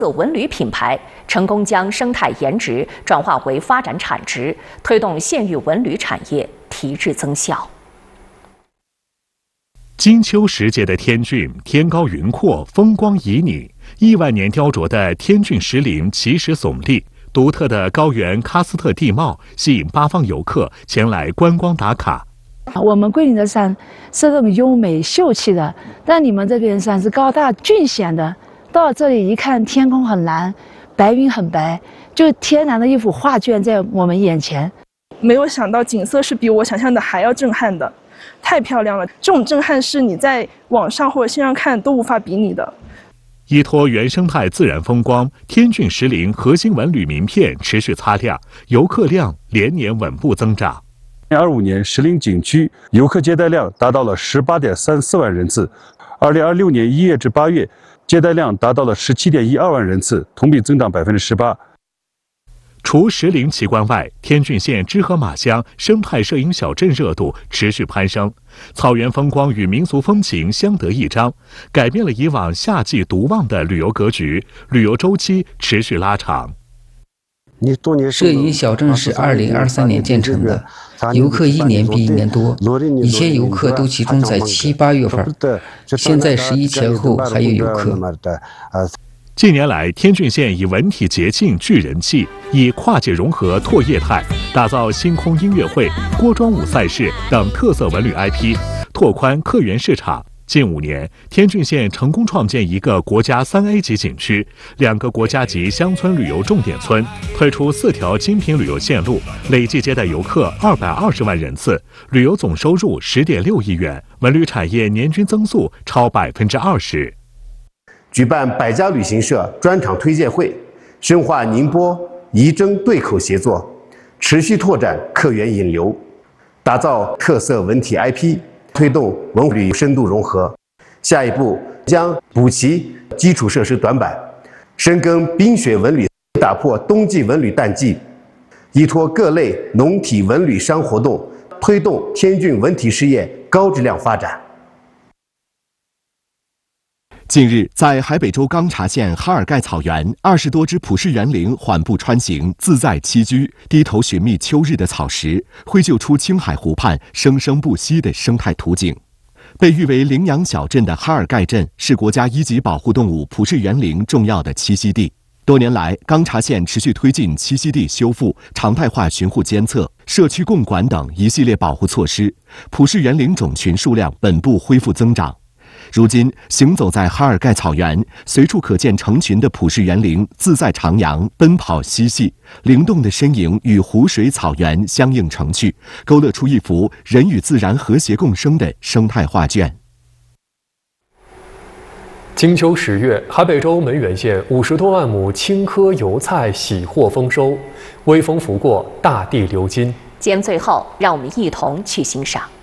文旅品牌，成功将生态颜值转化为发展产值，推动县域文旅产业提质增效。 金秋时节的天峻，天高云阔，风光旖旎，亿万年雕琢的天峻石林奇石耸立，独特的高原喀斯特地貌吸引八方游客前来观光打卡。 我们桂林的山是这种优美秀气的，但你们这边山是高大峻险的。到这里一看，天空很蓝，白云很白，就天然的一幅画卷在我们眼前。 没有想到景色是比我想象的还要震撼的，太漂亮了！这种震撼是你在网上或者线上看都无法比拟的。 依托原生态自然风光，天峻石林核心文旅名片持续擦亮，游客量连年稳步增长。 2025年，石林景区游客接待量达到了18.34万人次，2026年1月至8月。接待量达到了17.12万人次，同比增长18%。 除石林奇观外，天峻县知河马乡生态摄影小镇热度持续攀升，草原风光与民俗风情相得益彰，改变了以往夏季独旺的旅游格局，旅游周期持续拉长。 摄影小镇是2023年建成的，游客一年比一年多。以前游客都集中在7、8月份，现在11前后还有游客。 近年来，天峻县以文体节庆聚人气，以跨界融合拓业态，打造星空音乐会、锅庄舞赛事等特色文旅 IP， 拓宽客源市场。近5年，天峻县成功创建一个国家3A 级景区，2个国家级乡村旅游重点村，推出4条精品旅游线路，累计接待游客220万人次，旅游总收入10.6亿元，文旅产业年均增速超20%。 举办百家旅行社专场推荐会，深化宁波、仪征对口协作，持续拓展客源引流，打造特色文体 IP。推动文旅深度融合，下一步将补齐基础设施短板，深耕冰雪文旅，打破冬季文旅淡季，依托各类农体文旅商活动，推动天峻文体事业高质量发展。 近日，在海北州钢察县哈尔盖草原，20多只普氏园羚缓步穿行，自在栖居，低头寻觅秋日的草食，绘就出青海湖畔生生不息的生态图景。被誉为羚羊小镇的哈尔盖镇是国家1级保护动物普氏园羚重要的栖息地。多年来，钢察县持续推进栖息地修复、常态化巡护监测、社区共管等一系列保护措施，普氏园羚种群数量稳步恢复增长。如今，行走在哈尔盖草原，随处可见成群的普氏园羚自在徜徉、奔跑嬉戏，灵动的身影与湖水、草原相映成趣，勾勒出一幅人与自然和谐共生的生态画卷。 金秋10月，海北州湄源县50多万亩青稞油菜喜获丰收，微风拂过，大地流金。 节目最后，让我们一同去欣赏。